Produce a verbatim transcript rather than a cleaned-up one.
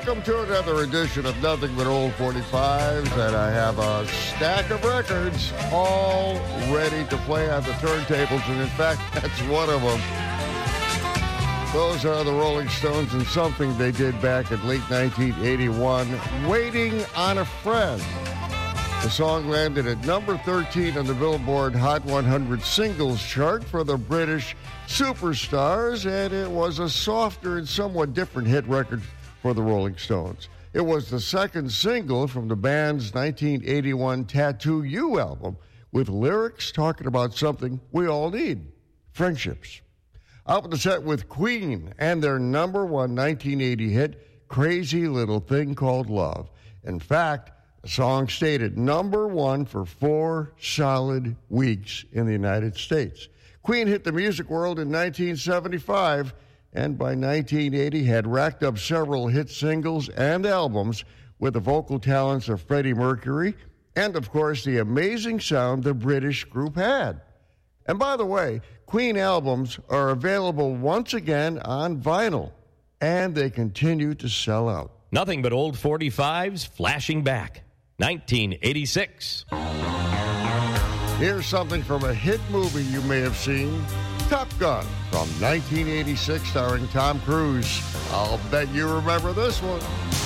Welcome to another edition of Nothing But Old forty-fives, and I have a stack of records all ready to play on the turntables, and in fact, that's one of them. Those are the Rolling Stones and something they did back in late nineteen eighty-one, Waiting on a Friend. The song landed at number thirteen on the Billboard Hot one hundred Singles chart for the British superstars, and it was a softer and somewhat different hit record for the Rolling Stones. It was the second single from the band's nineteen eighty-one Tattoo You album, with lyrics talking about something we all need, friendships. Out with the set with Queen and their number one nineteen eighty hit, Crazy Little Thing Called Love. In fact, the song stayed at number one for four solid weeks in the United States. Queen hit the music world in nineteen seventy-five, and by nineteen eighty had racked up several hit singles and albums with the vocal talents of Freddie Mercury and, of course, the amazing sound the British group had. And by the way, Queen albums are available once again on vinyl, and they continue to sell out. Nothing but old forty-fives flashing back. nineteen eighty-six. Here's something from a hit movie you may have seen, Top Gun, from nineteen eighty-six, starring Tom Cruise. I'll bet you remember this one.